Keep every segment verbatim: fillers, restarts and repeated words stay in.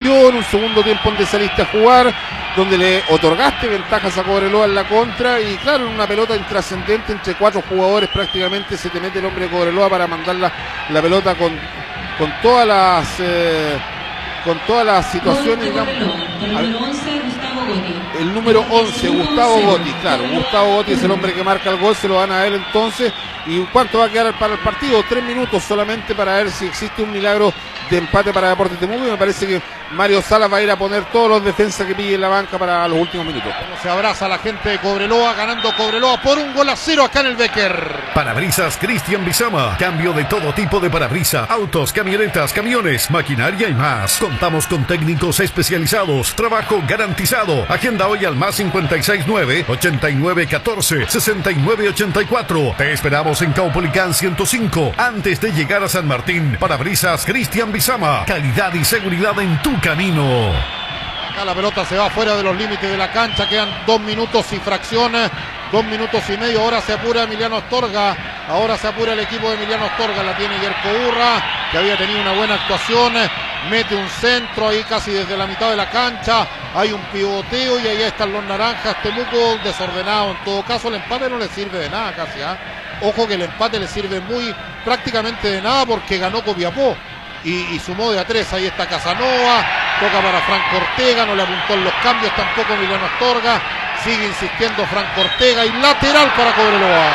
sorprendió en un segundo tiempo donde saliste a jugar, donde le otorgaste ventajas a Cobreloa en la contra, y claro, en una pelota intrascendente entre cuatro jugadores prácticamente se te mete el hombre de Cobreloa para mandar la, la pelota con, con todas las eh, con todas las situaciones, digamos. El número once, Gustavo Gotti, claro, Gustavo Gotti es el hombre que marca el gol, se lo dan a él entonces. ¿Y cuánto va a quedar para el partido? Tres minutos solamente para ver si existe un milagro de empate para Deportes Temuco, y me parece que Mario Salas va a ir a poner todos los defensas que pille en la banca para los últimos minutos. Se abraza la gente de Cobreloa, ganando Cobreloa por un gol a cero acá en el Becker. Parabrisas Cristian Bizama, cambio de todo tipo de parabrisa, autos, camionetas, camiones, maquinaria y más. Contamos con técnicos especializados, trabajo garantizado. Agenda hoy al más cincuenta y seis nueve, ochenta y nueve catorce, sesenta y nueve ochenta y cuatro. Te esperamos en Caupolicán ciento cinco, antes de llegar a San Martín. Parabrisas Cristian Bizama, calidad y seguridad en tu camino. Acá la pelota se va fuera de los límites de la cancha, quedan dos minutos y fracciones, dos minutos y medio. Ahora se apura Emiliano Astorga, ahora se apura el equipo de Emiliano Astorga, la tiene Yerko Urra, que había tenido una buena actuación, mete un centro ahí casi desde la mitad de la cancha, hay un pivoteo y ahí están los naranjas. Temuco desordenado, en todo caso el empate no le sirve de nada casi, ¿eh? Ojo que el empate le sirve muy prácticamente de nada porque ganó Copiapó y, y sumó de a tres. Ahí está Casanova, toca para Franco Ortega, no le apuntó en los cambios tampoco Emiliano Astorga, sigue insistiendo Franco Ortega y lateral para Cobreloa.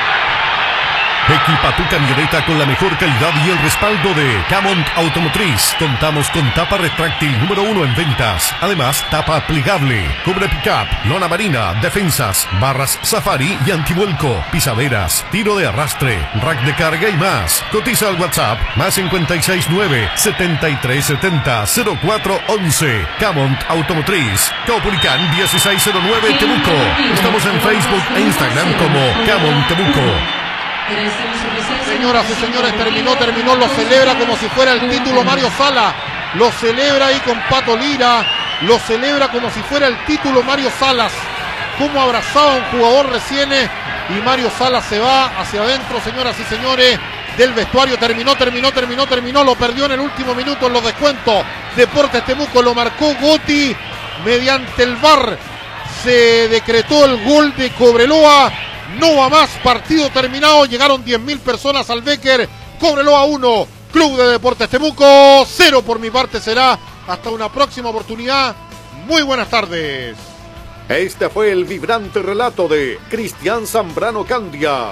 Equipa tu camioneta con la mejor calidad y el respaldo de Camont Automotriz. Contamos con tapa retráctil número uno en ventas. Además, tapa plegable, cubre pickup, lona marina, defensas, barras safari y antivuelco, pisaderas, tiro de arrastre, rack de carga y más. Cotiza al WhatsApp más cincuenta y seis nueve, setenta y tres setenta, cero cuatro once. Camont Automotriz, Caupolicán dieciséis cero nueve Temuco. Estamos en Facebook e Instagram como Camont Temuco. Señoras y señores, terminó, terminó, lo celebra como si fuera el título Mario Sala, lo celebra ahí con Pato Lira, lo celebra como si fuera el título Mario Salas, como abrazaba a un jugador recién, y Mario Salas se va hacia adentro, señoras y señores, del vestuario. Terminó, terminó, terminó, terminó, lo perdió en el último minuto en los descuentos. Deportes Temuco lo marcó Gotti, mediante el V A R se decretó el gol de Cobreloa. No va más, partido terminado, llegaron diez mil personas al Becker. Cobreloa uno, Club de Deportes Temuco cero. Por mi parte será hasta una próxima oportunidad. Muy buenas tardes. Este fue el vibrante relato de Cristian Zambrano Candia.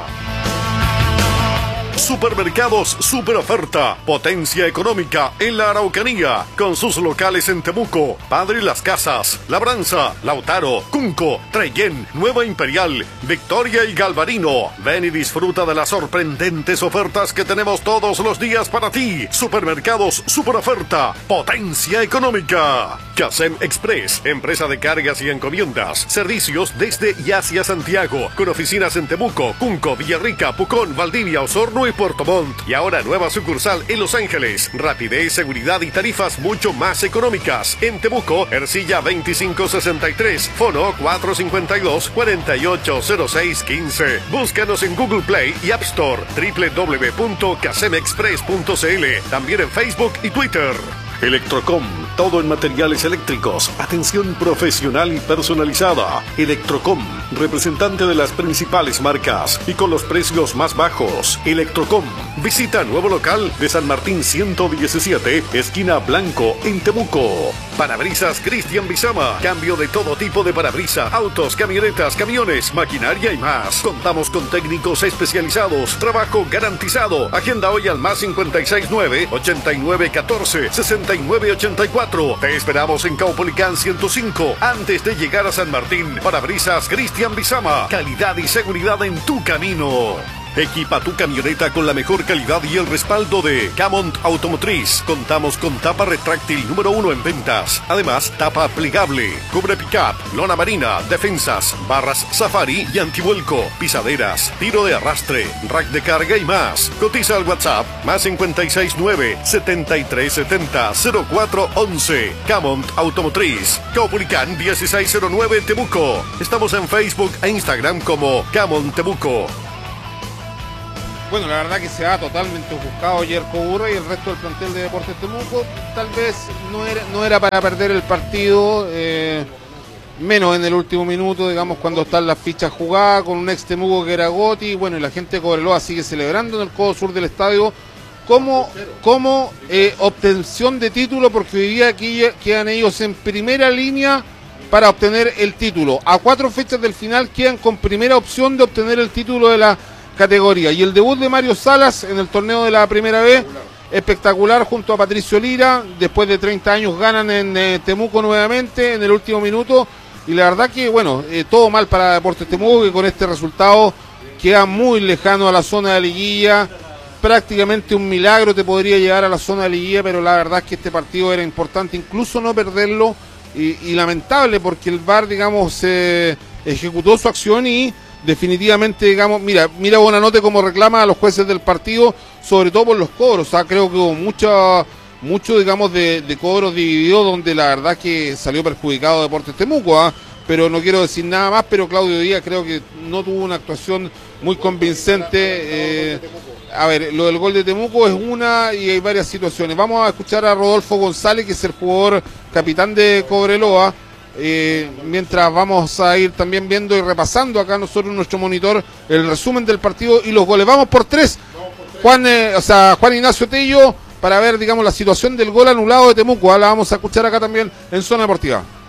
Supermercados Super Oferta, potencia económica en la Araucanía, con sus locales en Temuco, Padre Las Casas, Labranza, Lautaro, Cunco, Trellén, Nueva Imperial, Victoria y Galvarino. Ven y disfruta de las sorprendentes ofertas que tenemos todos los días para ti. Supermercados Super Oferta, potencia económica. Casem Express, empresa de cargas y encomiendas, servicios desde y hacia Santiago, con oficinas en Temuco, Cunco, Villarrica, Pucón, Valdivia, Osorno y Puerto Montt, y ahora nueva sucursal en Los Ángeles. Rapidez, seguridad y tarifas mucho más económicas. En Temuco, Ercilla veinticinco sesenta y tres, Fono cuatro cinco dos, cuatro ocho cero seis uno cinco. Búscanos en Google Play y App Store, doble u doble u doble u punto casem express punto c l, también en Facebook y Twitter. Electrocom, todo en materiales eléctricos, atención profesional y personalizada. Electrocom, representante de las principales marcas y con los precios más bajos. Electrocom, visita nuevo local de San Martín ciento diecisiete, esquina Blanco, en Temuco. Parabrisas Cristian Bizama, cambio de todo tipo de parabrisa, autos, camionetas, camiones, maquinaria y más. Contamos con técnicos especializados, trabajo garantizado. Agenda hoy al más cincuenta y seis nueve, ochenta y nueve catorce, sesenta y nueve ochenta y cuatro. Te esperamos en Caupolicán ciento cinco, antes de llegar a San Martín. Parabrisas Cristian Bizama, calidad y seguridad en tu camino. Equipa tu camioneta con la mejor calidad y el respaldo de Camont Automotriz. Contamos con tapa retráctil número uno en ventas. Además, tapa plegable, cubre pickup, lona marina, defensas, barras safari y antivuelco, pisaderas, tiro de arrastre, rack de carga y más. Cotiza al WhatsApp más cincuenta y seis nueve, setenta y tres setenta, cero cuatro once. Camont Automotriz, Caupolicán dieciséis cero nueve Temuco. Estamos en Facebook e Instagram como Camont Temuco. Bueno, la verdad que se ha totalmente ofuscado Jerko Burra y el resto del plantel de Deportes Temuco. Tal vez no era, no era para perder el partido, eh, menos en el último minuto, digamos, cuando están las fichas jugadas con un ex Temuco que era Goti. Bueno, y la gente de Cobreloa sigue celebrando en el codo sur del estadio como, como eh, obtención de título, porque hoy día aquí quedan ellos en primera línea para obtener el título. A cuatro fechas del final quedan con primera opción de obtener el título de la categoría. Y el debut de Mario Salas en el torneo de la primera vez, espectacular, junto a Patricio Lira. Después de treinta años ganan en eh, Temuco nuevamente en el último minuto, y la verdad que bueno, eh, todo mal para Deportes Temuco, que con este resultado queda muy lejano a la zona de liguilla. Prácticamente un milagro te podría llegar a la zona de liguilla, pero la verdad es que este partido era importante incluso no perderlo, y, y lamentable porque el V A R, digamos, eh, ejecutó su acción y definitivamente, digamos, mira, mira Bonanote como reclama a los jueces del partido, sobre todo por los cobros. O sea, creo que hubo mucha, mucho, digamos, de, de cobros divididos, donde la verdad que salió perjudicado Deportes Temuco, ¿eh? Pero no quiero decir nada más, pero Claudio Díaz creo que no tuvo una actuación muy convincente. Eh, a ver, lo del gol de Temuco es una, y hay varias situaciones. Vamos a escuchar a Rodolfo González, que es el jugador capitán de Cobreloa. Eh, mientras vamos a ir también viendo y repasando acá nosotros en nuestro monitor el resumen del partido y los goles. Vamos por tres, Juan, eh, o sea, Juan Ignacio Tello, para ver, digamos, la situación del gol anulado de Temuco. La vamos a escuchar acá también en Zona Deportiva.